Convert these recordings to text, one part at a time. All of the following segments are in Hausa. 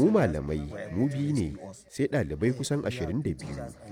Mu malamai mu biyu ne sai ɗalibai kusan 22.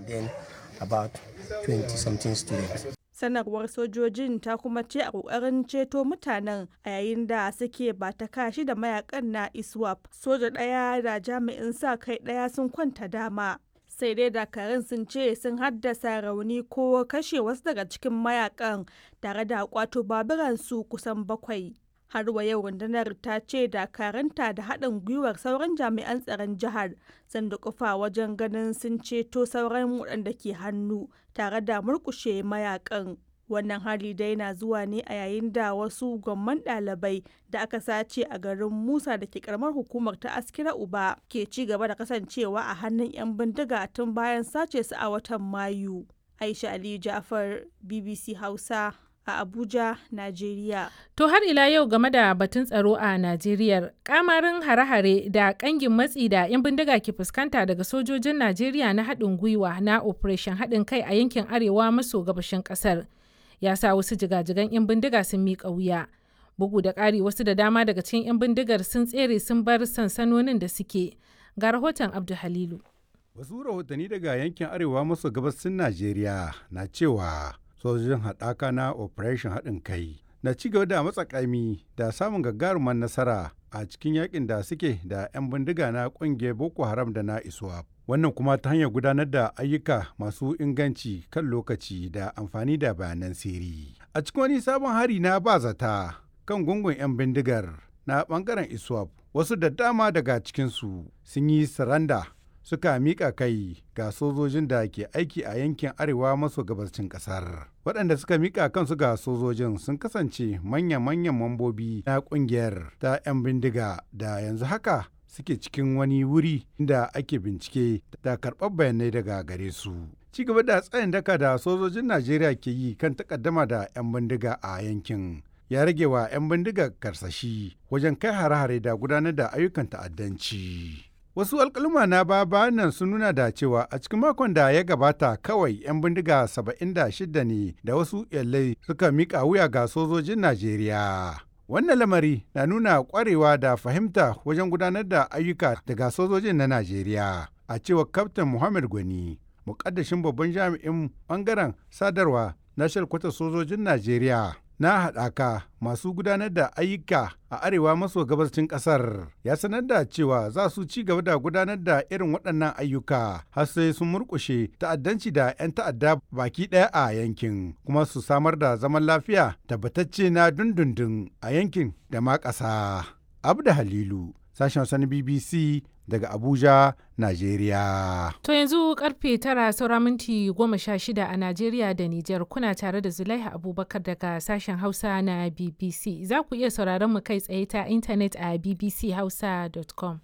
Sanarwar sojojin ta kuma ce a ƙoƙarin ceto mutanen a yayin da suke ba ta kashi da mayakan na ISWAP. Soja ɗaya da jami'in sa kai ɗaya sun kwanta dama. Sai dai dakarun sun ce sun haddasa rauni ko kashe wasu daga cikin mayakan tare da kwato baburansu kusan 7. Har wa yau rundunar ta ce dakaranta da haɗin gwiwar sauran jami'an tsaron jihar sun dukufa wajen ganin sun ceto sauran waɗanda ke hannu tare da murƙushe mayakan. Wannan hali dai na zuwa ne a yayin da wasu gwamman ɗalibai da aka sace a garin Musa da ke karamar hukumar ta Askira Uba ke ci gaba da kasancewa a hannun 'yan bindiga tun bayan sace su a watan Mayu. Aisha Aliyu Ja'far, BBC Hausa, a Abuja, Najeriya. To har ila yau game da batun tsaro a Najeriya, kamarin hare-hare da kangin matsi da 'yan bindiga ke fuskanta daga sojojin Najeriya na haɗin gwiwa na Operation haɗin kai a yankin arewa maso gabashin ƙasar ya sa wasu jigajigan 'yan bindiga sun miƙa wuya. Bugu da ƙari wasu da dama daga cikin 'yan bindigar sun tsere sun bar sansanonin da suke. Ga rahoton Abdu Halilu. Wasu rahotanni daga yankin arewa maso gabashin Najeriya na cewa sojojin haɗaka na Operation haɗin kai na ci gaba da matsakaimi da samun gagarumar nasara a cikin yakin da suke da 'yan bindiga na ƙungiyar Boko Haram da na ISWAP. Wannan kuma ta hanyar gudanar da ayyuka masu inganci kan lokaci da amfani da bayanan sirri. A cikin wani sabon hari na bazata kan gungun 'yan bindigar na ɓangaren ISWAP, wasu da dama daga cikinsu sun yi saranda suka miƙa kai ga sojojin da ke aiki a yankin arewa maso gabashin ƙasar. Waɗanda suka miƙa kansu ga sojojin sun kasance manya-manyan mambobi na ƙungiyar ta 'yan bindiga da yanzu haka suke cikin wani wuri da ake bincike da karɓar bayanai daga gare su. Ci gaba da tsayin daka da sojojin Najeriya ke yi kan takaddama da 'yan bindiga a yankin ya rage wa 'yan bindiga karsashi wajen kai hare-hare da gudanar da ayyukan ta'addanci. Wasu alƙaluma na nan sun nuna da cewa a cikin makon da ya gabata kawai 'yan bindiga 76 ne da wasu iyalai suka miƙa wuya ga sojojin Najeriya. Wannan lamari na nuna ƙwarewa da fahimta wajen gudanar da ayyuka daga sojojin na Najeriya. A cewar Kaftin Muhammad Gwani, muƙaddashin babban jami'in ɓangaren sadarwa na shalkwatar sojojin Najeriya na haɗaka masu gudanar da ayyuka a arewa maso gabashin ƙasar ya sanar da cewa za su ci gaba da gudanar da irin waɗannan ayyuka har sai sun murƙushe ta'addanci da 'yan ta'adda baki ɗaya a yankin kuma su samar da zaman lafiya tabbatacce na dundundun a yankin da ma ƙasa. Abda Halilu, sashen Hausa na BBC daga Abuja, Najeriya. To yanzu karfe 9 saura minti 16 a Najeriya da Nijar kuna tare da Zulaiha Abubakar daga sashen Hausa na BBC. Za ku iya sauraron mu kai tsaye ta intanet a bbchausa.com.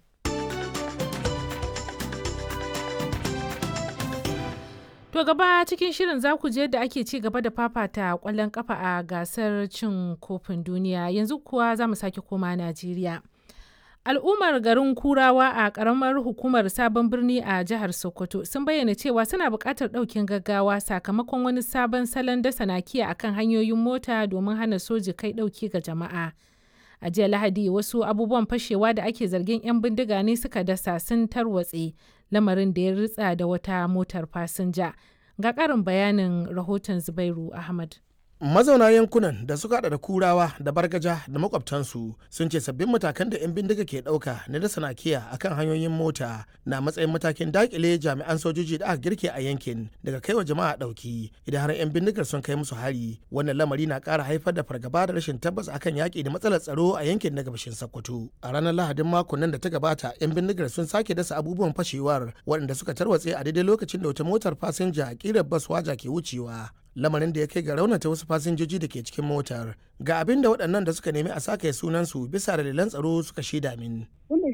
To gaba cikin shirin za ku je yadda ake ci gaba da fafata kwallon kafa a gasar cin kofin duniya. Yanzu kuwa za mu sake koma Najeriya. Al'ummar garin Kurawa a ƙaramar hukumar Sabon Birni a jihar Sokoto sun bayyana cewa suna buƙatar ɗaukin gaggawa sakamakon wani sabon salon dasa nakiya akan hanyoyin mota domin hana soji kai ɗauki ga jama'a. A jiya Lahadi wasu abubuwan fashewa da ake zargin 'yan bindiga ne suka dasa sun tarwatse lamarin da ya ritsa da wata motar fasinja. Ga ƙarin bayanin rahoton Zubairu Ahmad. Mazauna yankunan da suka hada da Kurawa da Bargaja da makwabtansu sun ce sabbin matakan da 'yan bindiga ke dauka na dasa nakiya akan hanyoyin mota na matsayin matakin dakile jami'an sojoji da aka girke a yankin daga kaiwa jama'a dauki idan har 'yan bindigar sun kai musu hari. Wannan lamari na kara haifar da fargaba da rashin tabbas akan yaki da matsalar tsaro a yankin na gabashin Sokoto. A ranar Lahadin makon nan da ta gabata 'yan bindigar sun sake dasa abubuwan fashewar waɗanda suka tarwatse a daidai lokacin da wata motar fasinja kirar bas waja ke wucewa. Lamarin da ya kai ga raunata wasu fasinjoji da ke cikin motar. Ga abin da waɗannan da suka nemi a sake sunansu bisa dalilan tsaro suka shaida min.